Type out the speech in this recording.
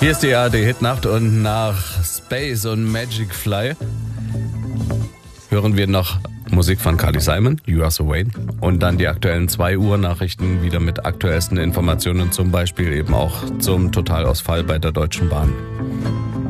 Hier ist die ARD-Hitnacht und nach Space und Magic Fly hören wir noch Musik von Carly Simon, You Are So Vain, und dann die aktuellen 2 Uhr Nachrichten wieder mit aktuellsten Informationen, zum Beispiel eben auch zum Totalausfall bei der Deutschen Bahn.